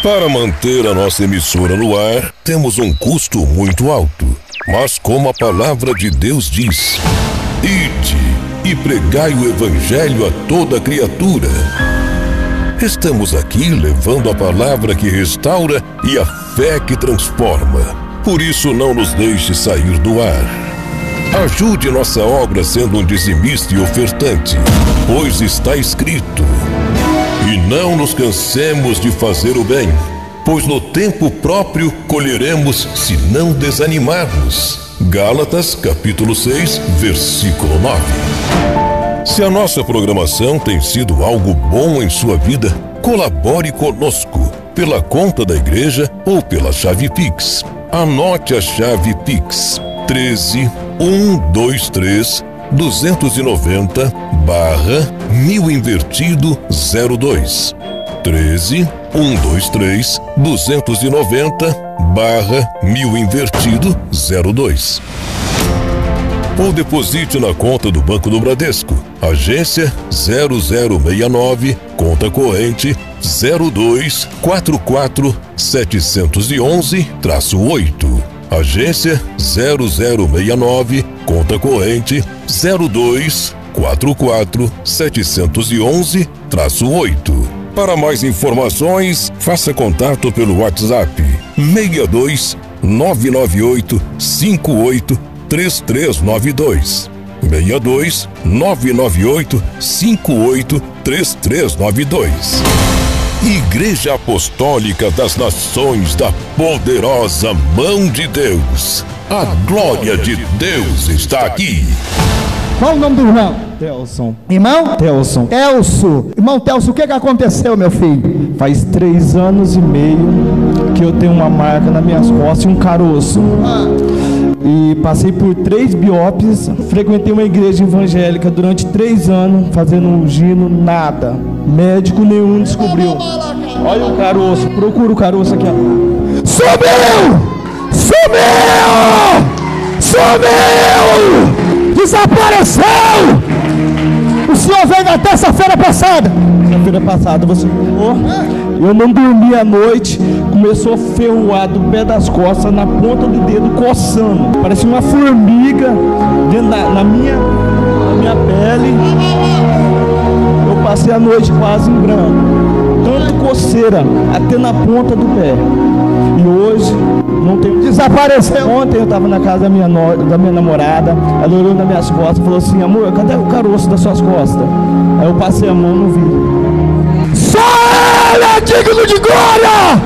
Para manter a nossa emissora no ar, temos um custo muito alto. Mas como a palavra de Deus diz: ide e pregai o evangelho a toda criatura. Estamos aqui levando a palavra que restaura e a fé que transforma. Por isso não nos deixe sair do ar. Ajude nossa obra sendo um dizimista e ofertante, pois está escrito: e não nos cansemos de fazer o bem, pois no tempo próprio colheremos se não desanimarmos. Gálatas capítulo 6, versículo 9. Se a nossa programação tem sido algo bom em sua vida, colabore conosco pela conta da igreja ou pela chave Pix. Anote a chave Pix: 13 123 290 /1000 invertido 02. 13 123 290 /1000 invertido 02. Ou deposite na conta do Banco do Bradesco, agência 0069, conta corrente 0244711-8. Agência 0069, conta corrente 0244711-8. Para mais informações, faça contato pelo WhatsApp 62 998 58 3392. 62 998 58 3392. Igreja Apostólica das Nações da Poderosa Mão de Deus. A glória de Deus está aqui. Qual o nome do irmão? Telson. Irmão? Telson. Telso. Irmão Telso, o que aconteceu, meu filho? Faz 3 anos e meio que eu tenho uma marca nas minhas costas e um caroço. E passei por 3 biópsias, frequentei uma igreja evangélica durante 3 anos, fazendo ungindo, nada. Médico nenhum descobriu. Olha o caroço, procura o caroço aqui. Sumiu! Sumiu! Sumiu! Desapareceu! O senhor veio na terça-feira passada. Terça-feira passada você falou. Eu não dormi à noite. Começou a ferroar do pé das costas, na ponta do dedo, coçando. Parecia uma formiga dentro na minha pele. Eu passei a noite quase em branco. Tanto coceira, até na ponta do pé. E hoje não tem. Desapareceu. Ontem eu estava na casa da minha namorada. Ela olhou nas minhas costas e falou assim: amor, cadê o caroço das suas costas? Aí eu passei a mão e não vi. Só ele é digno de glória!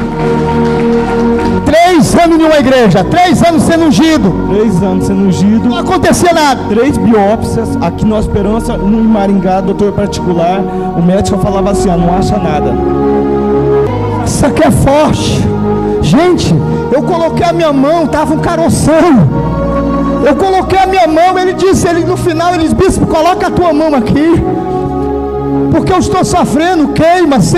3 anos em uma igreja, 3 anos sendo ungido. 3 anos sendo ungido. Não acontecia nada. 3 biópsias aqui no Esperança, um em Maringá, doutor particular. O médico falava assim: não acha nada. Isso aqui é forte. Gente, eu coloquei a minha mão, estava um caroção. Eu coloquei a minha mão, ele no final, ele disse: bispo, coloca a tua mão aqui, porque eu estou sofrendo, queima,